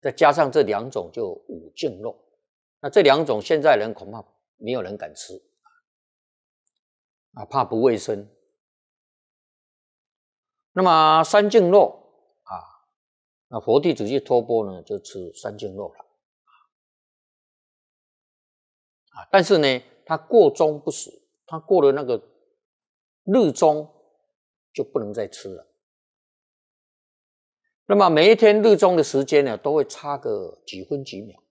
再加上这2种就五净肉。那这2种现在人恐怕没有人敢吃啊，怕不卫生。那么三净肉啊，那佛弟子去托钵呢，就吃三净肉了啊。但是呢，他过中不食，他过了那个日中就不能再吃了。那么每一天日中的时间呢，都会差个几分几秒。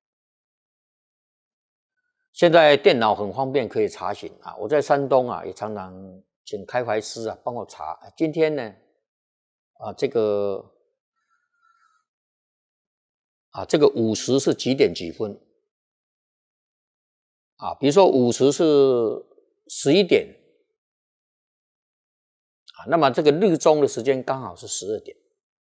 现在电脑很方便，可以查询啊。我在山东啊，也常常请开怀师啊帮我查。今天呢，这个午时是几点几分啊？比如说午时是11点啊，那么这个日中的时间刚好是12点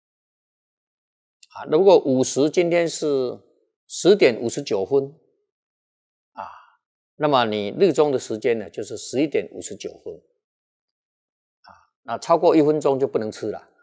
啊。如果午时今天是10点59分啊，那么你日中的时间呢就是11点59分啊。那超过1分钟就不能吃了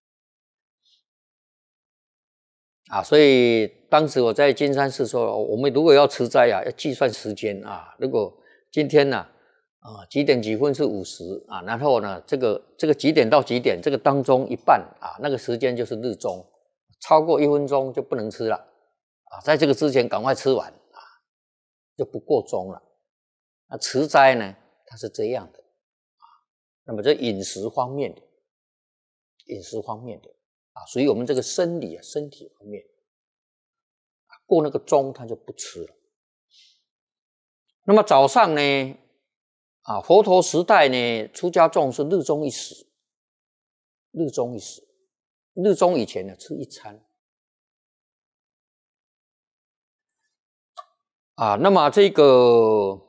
啊。所以当时我在金山寺说，我们如果要持斋啊，要计算时间啊。如果今天呢几点几分是午时啊，然后呢这个几点到几点，这个当中一半啊，那个时间就是日中，超过1分钟就不能吃了啊。在这个之前赶快吃完啊，就不过钟了。那持斋呢，它是这样的啊。那么这饮食方面的啊，属于我们这个生理身体方面过那个钟他就不吃了。那么早上呢佛陀时代呢，出家众是日中一食，日中以前呢吃1餐啊。那么这个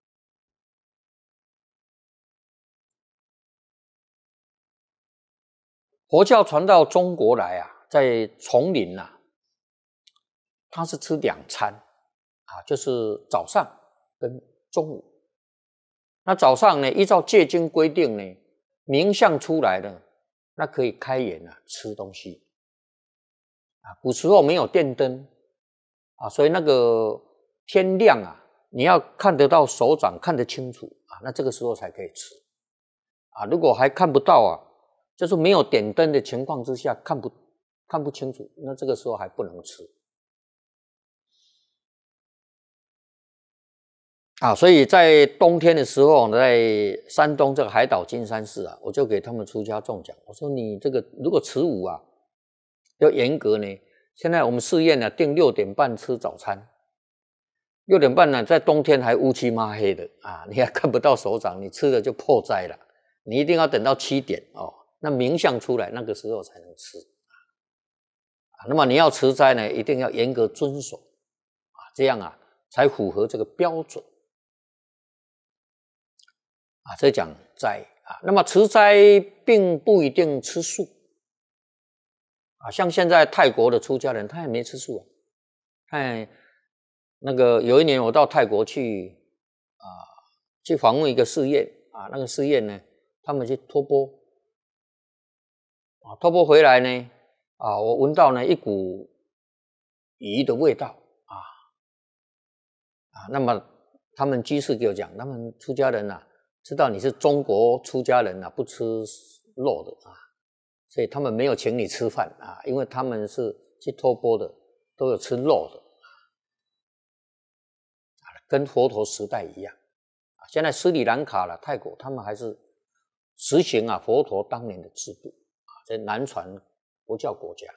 佛教传到中国来啊，在丛林啊，他是吃2餐啊，就是早上跟中午。那早上呢，依照戒经规定呢，明相出来了，那可以开眼吃东西啊。古时候没有电灯啊，所以那个天亮啊，你要看得到手掌，看得清楚啊，那这个时候才可以吃啊。如果还看不到啊，就是没有点灯的情况之下，看不清楚，那这个时候还不能吃啊。所以在冬天的时候，在山东这个海岛金山寺啊，我就给他们出家众讲，我说你这个如果持午啊，要严格呢。现在我们寺院呢定6点半吃早餐，6点半呢，在冬天还乌漆嘛黑的啊，你还看不到手掌，你吃了就破斋了。你一定要等到7点那明相出来，那个时候才能吃啊。那么你要持斋呢，一定要严格遵守啊，这样啊才符合这个标准啊。这讲斋啊。那么持斋并不一定吃素啊，像现在泰国的出家人，他也没吃素啊。那个有一年我到泰国去去访问一个寺院啊，那个寺院呢，他们去托钵啊，托钵回来呢我闻到呢一股鱼的味道那么他们居士给我讲，他们出家人知道你是中国出家人不吃肉的所以他们没有请你吃饭因为他们是去托钵的，都有吃肉的跟佛陀时代一样现在斯里兰卡啦、泰国他们还是实行佛陀当年的制度在南传佛教国家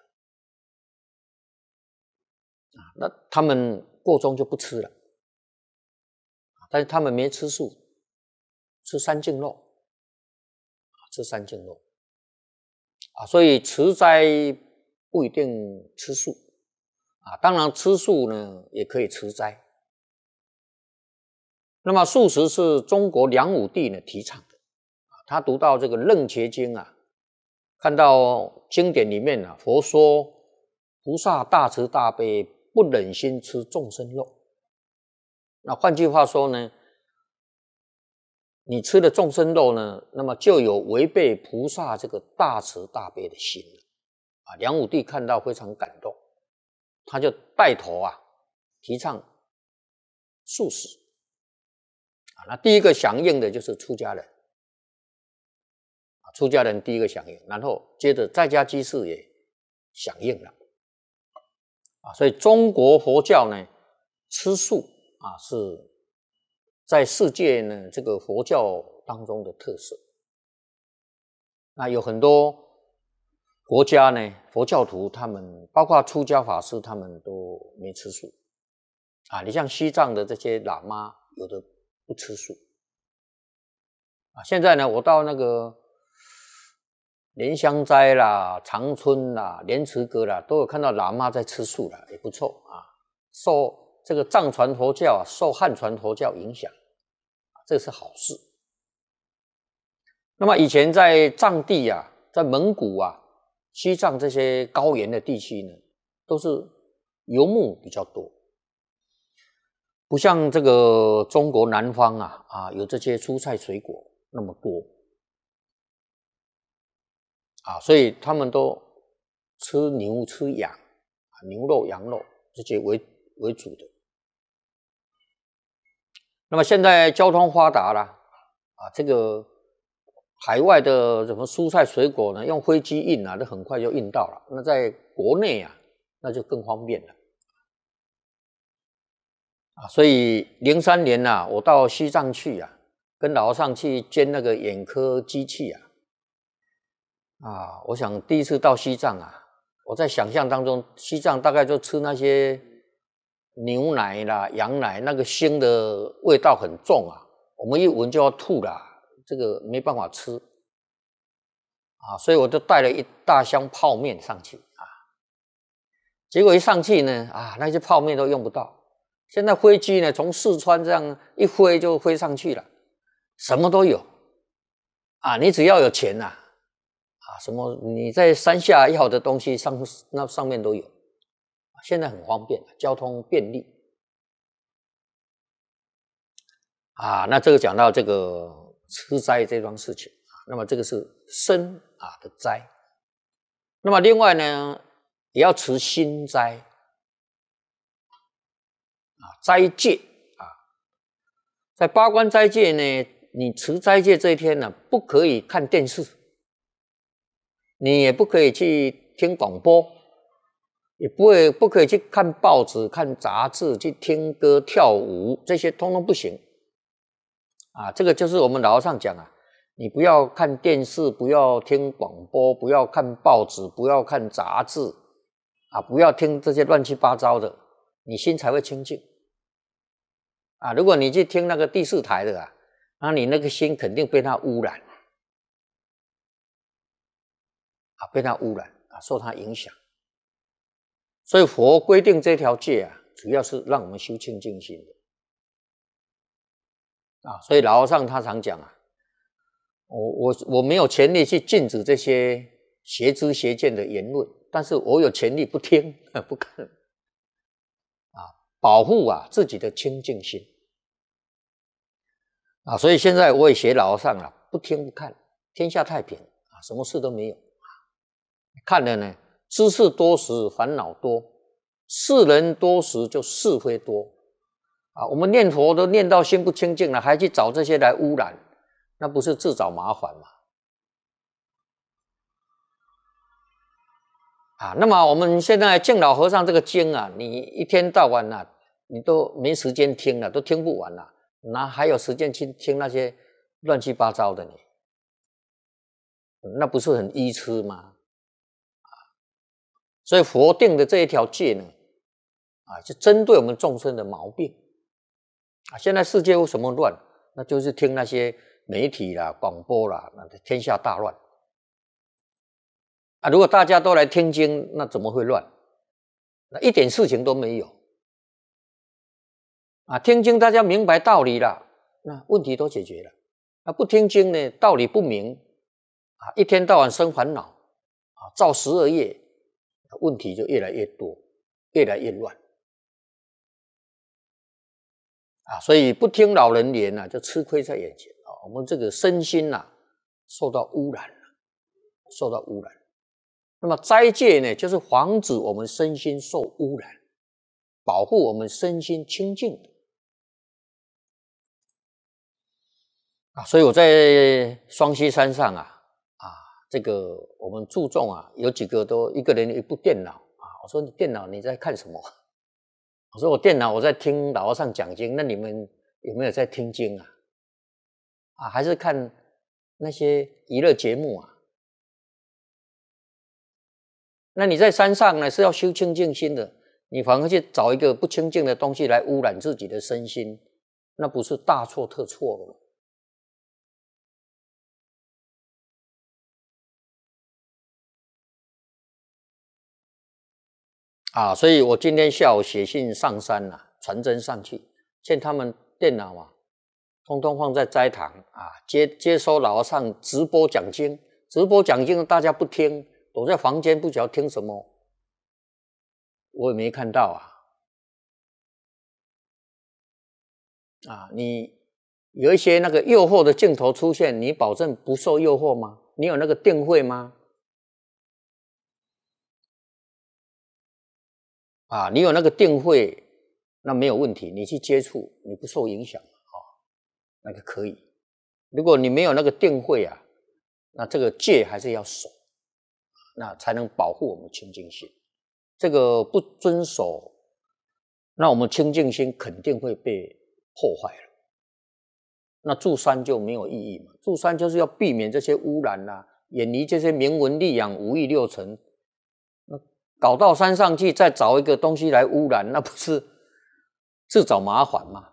那他们过中就不吃了但是他们没吃素，吃三净肉所以持斋不一定吃素当然吃素呢也可以持斋。那么素食是中国梁武帝呢提倡的他读到这个楞伽经看到经典里面佛说菩萨大慈大悲，不忍心吃众生肉。那换句话说呢，你吃了众生肉呢，那么就有违背菩萨这个大慈大悲的心梁武帝看到非常感动他就带头啊提倡素食啊。那第一个响应的就是出家人啊，出家人第一个响应，然后接着在家居士也响应了啊。所以中国佛教呢，吃素啊是在世界呢这个佛教当中的特色。那有很多国家呢，佛教徒他们包括出家法师，他们都没吃素啊。你像西藏的这些喇嘛，有的不吃素啊。现在呢，我到那个莲香斋啦、长春啦、莲池阁啦，都有看到喇嘛在吃素啦，也不错啊。受这个藏传佛教受汉传佛教影响，这是好事。那么以前在藏地啊，在蒙古啊、西藏这些高原的地区呢，都是游牧比较多，不像这个中国南方啊有这些蔬菜水果那么多啊，所以他们都吃牛吃羊啊，牛肉羊肉这些为主的。那么现在交通发达了啊，这个海外的什么蔬菜水果呢，用飞机运啊，这很快就运到了。那在国内啊，那就更方便了啊。所以03年啊，我到西藏去啊，跟老和尚去捐那个眼科机器啊，我想第一次到西藏啊，我在想象当中，西藏大概就吃那些牛奶啦、羊奶，那个腥的味道很重啊，我们一闻就要吐啦。这个没办法吃啊，所以我就带了一大箱泡面上去啊。结果一上去呢，啊，那些泡面都用不到。现在飞机呢，从四川这样一飞就飞上去了，什么都有啊，你只要有钱啊，什么你在山下要的东西那上面都有，现在很方便，交通便利啊。那这个讲到这个吃斋这桩事情啊，那么这个是生的斋。那么另外呢，也要持心斋啊，斋戒啊，在八关斋戒呢，你持斋戒这一天呢，不可以看电视，你也不可以去听广播，也不可以去看报纸、看杂志、去听歌、跳舞，这些通通不行啊。这个就是我们老和尚讲啊，你不要看电视，不要听广播，不要看报纸，不要看杂志啊，不要听这些乱七八糟的，你心才会清净啊。如果你去听那个第四台的那你那个心肯定被它污染啊，被它污染啊，受它影响。所以佛规定这条戒啊，主要是让我们修清净心的啊。所以老和尚他常讲啊，我没有权利去禁止这些邪知邪见的言论，但是我有权利不听不看啊，保护自己的清净心啊。所以现在我也学老和尚了，不听不看，天下太平啊，什么事都没有。看了呢，知识多时烦恼多，世人多时就是非多啊。我们念佛都念到心不清净了，还去找这些来污染，那不是自找麻烦吗？啊，那么我们现在敬老和尚这个经啊，你一天到晚你都没时间听了，都听不完了，哪还有时间去听那些乱七八糟的呢？那不是很愚痴吗？所以佛定的这一条戒呢，就针对我们众生的毛病啊。现在世界为什么乱？那就是听那些媒体啦、广播啦，那天下大乱啊。如果大家都来听经，那怎么会乱？那一点事情都没有啊。听经大家明白道理了，那问题都解决了。那不听经呢，道理不明啊，一天到晚生烦恼啊，造12业，问题就越来越多，越来越乱啊。所以不听老人言就吃亏在眼前啊。我们这个身心受到污染了，受到污染。 那么斋戒呢，就是防止我们身心受污染，保护我们身心清净的所以我在双溪山上这个我们注重有几个都一个人一部电脑我说你电脑你在看什么？我说我电脑我在听老和尚讲经，那你们有没有在听经还是看那些娱乐节目那你在山上呢是要修清净心的，你反而去找一个不清净的东西来污染自己的身心，那不是大错特错了吗？所以我今天下午写信上山传真上去，见他们电脑通通放在斋堂接收老和尚直播讲经，直播讲经大家不听，躲在房间不晓得听什么，我也没看到你有一些那个诱惑的镜头出现，你保证不受诱惑吗？你有那个定慧吗？你有那个定慧，那没有问题，你去接触，你不受影响那个可以。如果你没有那个定慧那这个戒还是要守，那才能保护我们清净心。这个不遵守，那我们清净心肯定会被破坏了。那住山就没有意义嘛？住山就是要避免这些污染远离这些名闻利养五欲六尘。那搞到山上去，再找一个东西来污染，那不是自找麻烦吗？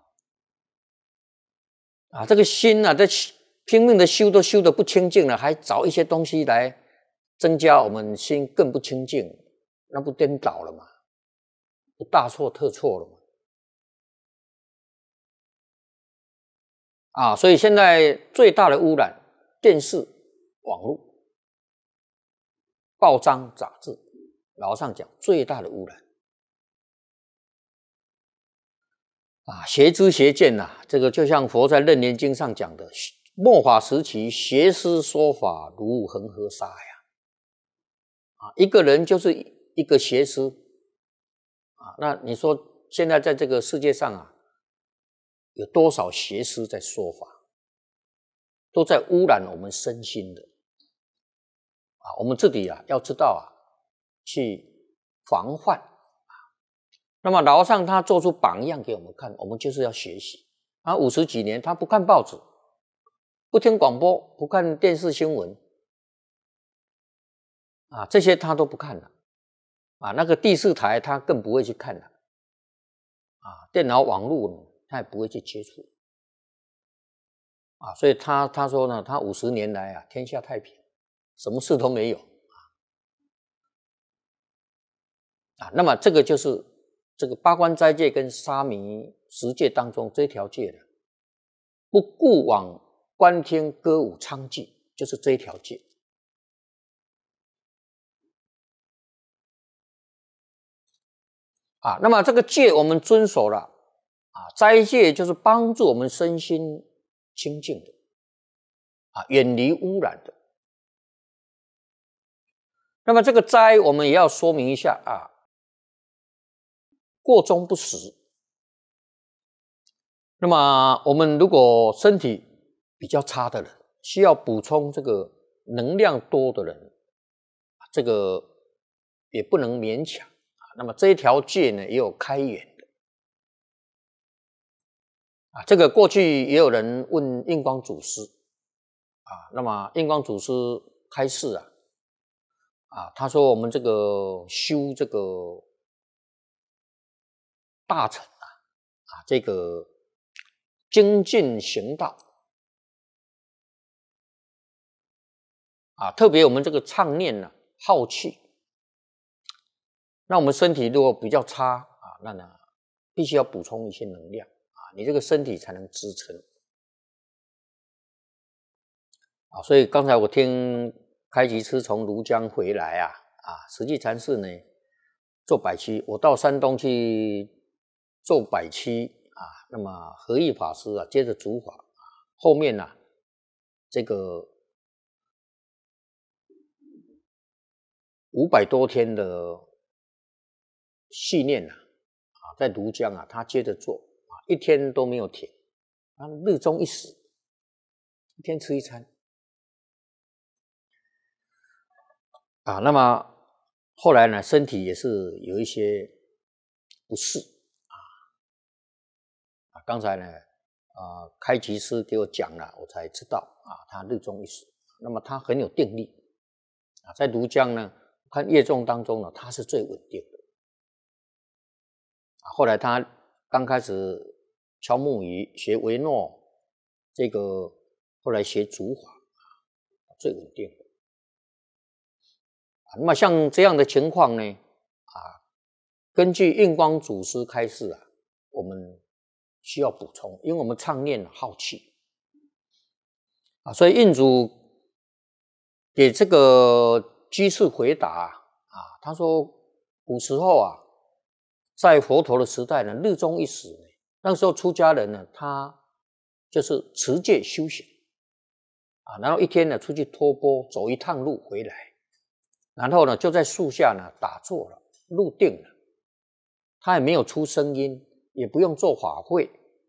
这个心这拼命的修都修得不清净了，还找一些东西来增加我们心更不清净，那不颠倒了吗？不大错特错了吗？所以现在最大的污染，电视、网络、报章、杂志，老和尚讲最大的污染邪知邪见这个就像佛在《楞严经》上讲的，末法时期邪师说法如恒河沙一个人就是一个邪师那你说现在在这个世界上有多少邪师在说法，都在污染我们身心的我们自己要知道去防范那么老和尚他做出榜样给我们看，我们就是要学习50几年他不看报纸，不听广播，不看电视新闻这些他都不看了那个第四台他更不会去看了电脑网络呢他也不会去接触所以他说呢，他50年来天下太平，什么事都没有那么这个就是这个八关斋戒跟沙弥十戒当中这条戒的，不顾往观听歌舞娼妓，就是这一条戒那么这个戒我们遵守了斋戒就是帮助我们身心清净的远离污染的。那么这个斋我们也要说明一下过中不食。那么我们如果身体比较差的人，需要补充这个能量多的人，这个也不能勉强那么这一条戒呢也有开源的这个过去也有人问印光祖师那么印光祖师开示他说我们这个修这个大乘这个精进行道特别我们这个唱念耗气，那我们身体如果比较差那必须要补充一些能量你这个身体才能支撑所以刚才我听开吉师从庐江回来实际禅师呢做百期，我到山东去做百期那么和义法师接着主法后面这个 500多天的训练在庐江他接着做一天都没有停，日中一食，一天吃一餐那么后来呢，身体也是有一些不适刚才呢开局师给我讲了，我才知道他日中一食，那么他很有定力在庐江呢，看业众当中呢，他是最稳定的后来他刚开始敲木鱼，学维诺，这个后来学竹法最稳定的那么像这样的情况呢根据印光祖师开示我们需要补充，因为我们常念耗气所以印祖给这个居士回答他说古时候在佛陀的时代呢，日中一食呢，那时候出家人呢，他就是持戒修行然后一天呢出去托钵走一趟路回来，然后呢就在树下呢打坐了，入定了，他也没有出声音，也不用做法会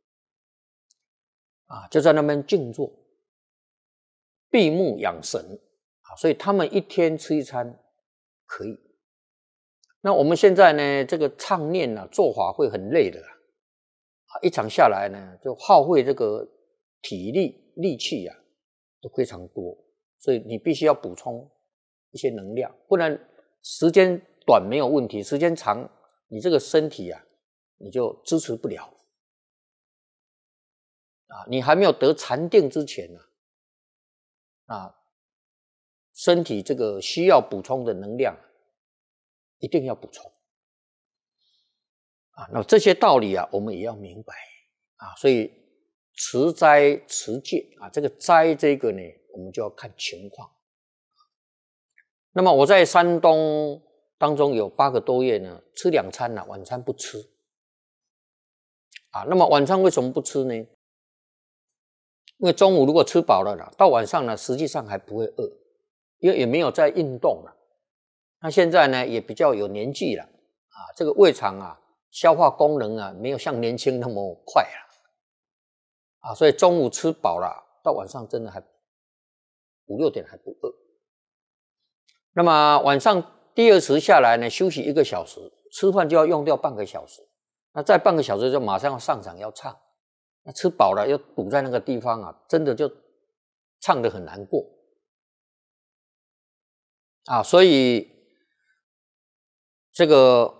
就在那边静坐，闭目养神所以他们一天吃一餐可以。那我们现在呢，这个唱念做法会很累的一场下来呢，就耗费这个体力力气都非常多，所以你必须要补充一些能量，不然时间短没有问题，时间长你这个身体你就支持不了你还没有得禅定之前身体这个需要补充的能量一定要补充那这些道理我们也要明白所以持斋持戒这个斋这个呢，我们就要看情况。那么我在山东当中有8个多月呢，吃2餐晚餐不吃那么晚餐为什么不吃呢？因为中午如果吃饱了到晚上呢，实际上还不会饿，因为也没有在运动了。那现在呢也比较有年纪了这个胃肠消化功能没有像年轻那么快了所以中午吃饱了，到晚上真的还5、6点还不饿。那么晚上第2食下来呢，休息1个小时，吃饭就要用掉半个小时，那再半个小时就马上要上场要唱，那吃饱了又堵在那个地方真的就唱得很难过所以这个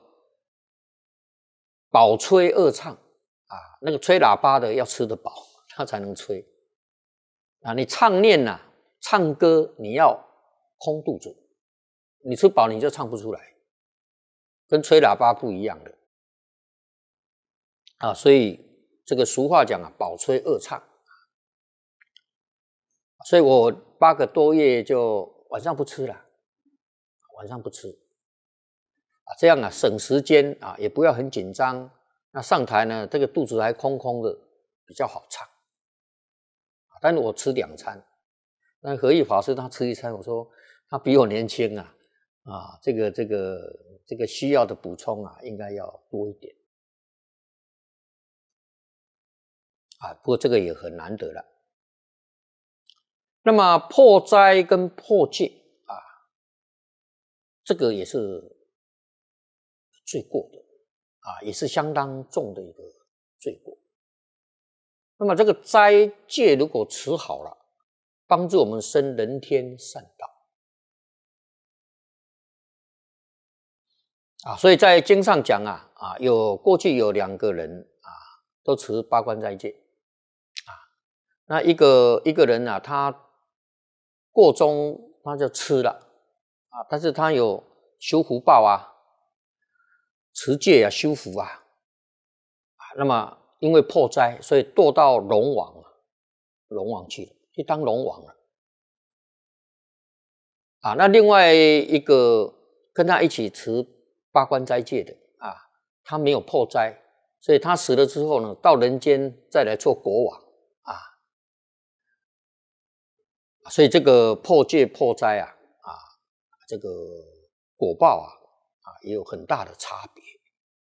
饱吹饿唱那个吹喇叭的要吃得饱，他才能吹你唱念唱歌你要空肚子，你吃饱你就唱不出来，跟吹喇叭不一样的所以这个俗话讲饱吹饿唱，所以我8个多月就晚上不吃了，晚上不吃这样省时间也不要很紧张，那上台呢这个肚子还空空的比较好唱但是我吃2餐，那和义法师他吃1餐，我说他比我年轻这个需要的补充应该要多一点不过这个也很难得了。那么破斋跟破戒这个也是罪过的也是相当重的一个罪过。那么这个斋戒如果持好了，帮助我们生人天善道所以在经上讲过去有2个人都持8关斋戒那一个人他过中他就吃了但是他有修福报持戒修福那么因为破斋，所以堕到龙王去了，去当龙王了那另外一个跟他一起持8关斋戒的他没有破斋，所以他死了之后呢，到人间再来做国王所以这个破戒破斋这个果报也有很大的差别。